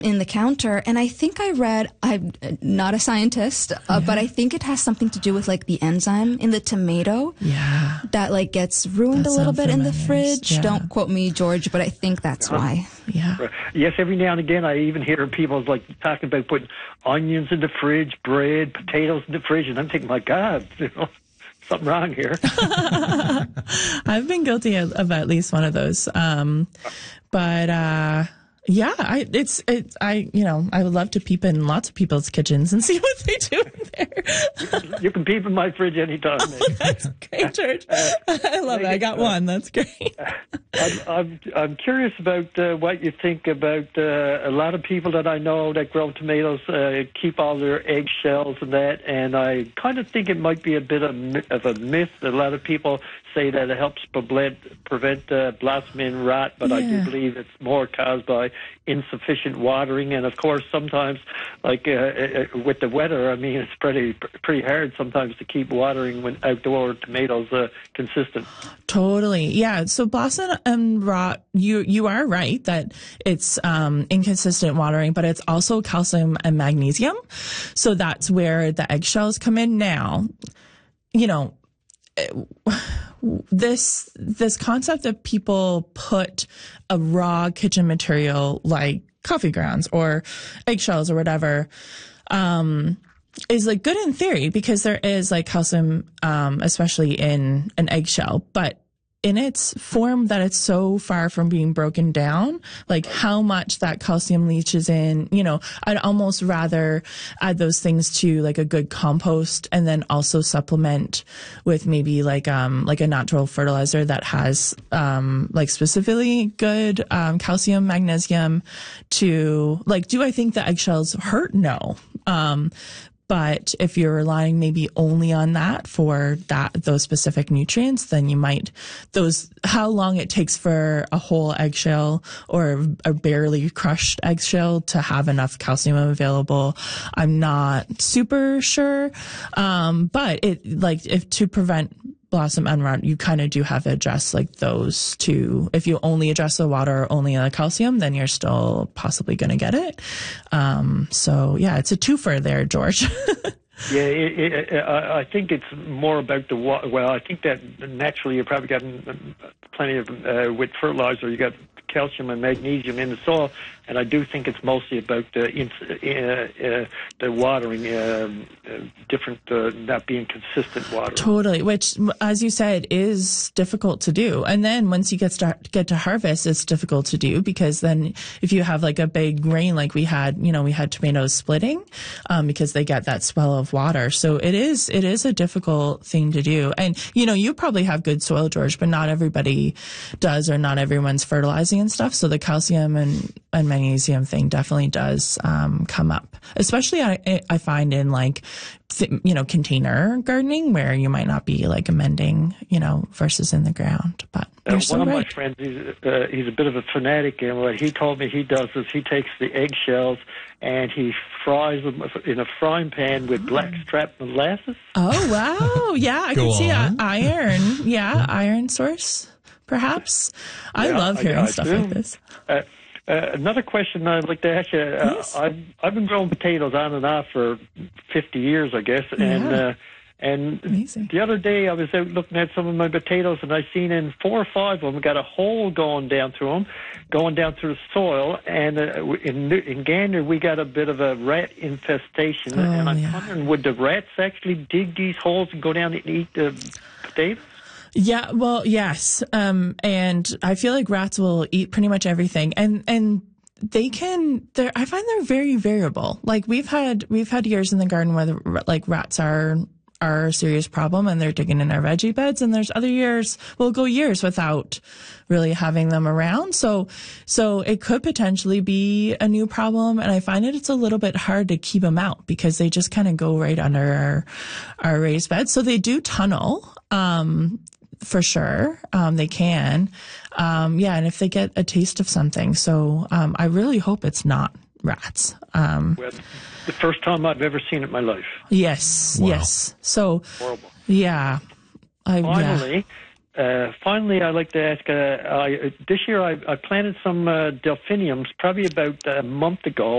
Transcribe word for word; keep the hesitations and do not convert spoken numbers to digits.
in the counter, and I think I read, I'm not a scientist, uh, yeah. but I think it has something to do with like the enzyme in the tomato yeah. that like gets ruined that a little bit in the fridge. Yeah. Don't quote me, George, but I think that's uh-huh. why. Yeah. Yes, every now and again I even hear people like talking about putting onions in the fridge, bread, potatoes in the fridge, and I'm thinking, my God, you know, something wrong here. I've been guilty of, of at least one of those. Um, but, uh, yeah, I, it's, it, I, you know, I would love to peep in lots of people's kitchens and see what they do in there. You can, you can peep in my fridge anytime. Oh, that's great, George. Uh, I love it. I got uh, one. That's great. I'm, I'm, I'm curious about uh, what you think about uh, a lot of people that I know that grow tomatoes uh, keep all their eggshells and that, and I kind of think it might be a bit of, of a myth. A lot of people say that it helps prevent, prevent uh, blossoming rot, but yeah. I do believe it's more caused by insufficient watering. And of course, sometimes, like uh, uh, with the weather, I mean, it's pretty pretty hard sometimes to keep watering when outdoor tomatoes uh, consistent. Totally, yeah. So blossom and rot, you you are right that it's um, inconsistent watering, but it's also calcium and magnesium. So that's where the eggshells come in. Now, you know. This this concept that people put a raw kitchen material like coffee grounds or eggshells or whatever um, is like good in theory because there is like calcium, um, especially in an eggshell, but in its form that it's so far from being broken down, like how much that calcium leaches in, you know, I'd almost rather add those things to like a good compost and then also supplement with maybe like, um, like a natural fertilizer that has, um, like specifically good, um, calcium, magnesium to like, do I think the eggshells hurt? No. Um, But if you're relying maybe only on that for that, those specific nutrients, then you might, those, how long it takes for a whole eggshell or a barely crushed eggshell to have enough calcium available, I'm not super sure. Um, but it, like, if to prevent blossom and rot, you kind of do have to address like those two. If you only address the water or only the calcium, then you're still possibly going to get it. Um, so yeah, it's a twofer there, George. Yeah, it, it, I think it's more about the water. Well, I think that naturally you're probably getting plenty of, uh, with fertilizer, you got calcium and magnesium in the soil, and I do think it's mostly about the uh, uh, the watering, um, uh, different, uh, not being consistent watering. Totally, which, as you said, is difficult to do. And then once you get start get to harvest, it's difficult to do because then if you have like a big rain, like we had, you know, we had tomatoes splitting um, because they get that swell of water. So it is it is a difficult thing to do. And you know, you probably have good soil, George, but not everybody does, or not everyone's fertilizing and stuff. So the calcium and, and magnesium thing definitely does um, come up, especially I, I find in like, th- you know, container gardening where you might not be like amending, you know, versus in the ground. But uh, so one of right. my friends, he's, uh, he's a bit of a fanatic, and what he told me he does is he takes the eggshells and he fries them in a frying pan with blackstrap molasses. Oh, wow. Yeah, I Go can see uh, on. iron. Yeah, iron source. Perhaps. I Yeah, love hearing I, I stuff do. like this. Uh, uh, another question I'd like to ask you. Uh, Yes. I've I've been growing potatoes on and off for fifty years, I guess, and Yeah. uh, and Amazing. the other day I was out looking at some of my potatoes, and I seen in four or five of them got a hole going down through them, going down through the soil, and uh, in in Gander we got a bit of a rat infestation, Oh, and I'm yeah. wondering, would the rats actually dig these holes and go down and eat the potatoes? Yeah, well, yes. Um, and I feel like rats will eat pretty much everything. And, and they can, they're, I find they're very variable. Like we've had, we've had years in the garden where the, like rats are, are a serious problem and they're digging in our veggie beds. And there's other years, we'll go years without really having them around. So, so it could potentially be a new problem. And I find that it's a little bit hard to keep them out because they just kind of go right under our, our raised beds. So they do tunnel. Um, For sure. Um, they can. Um, yeah. And if they get a taste of something. So, um, I really hope it's not rats. Um, Well, the first time I've ever seen it in my life. yes. Wow. Yes. So, Horrible. yeah. I, Finally, uh, finally, I'd like to ask, uh, I, this year I, I planted some uh, delphiniums probably about a month ago.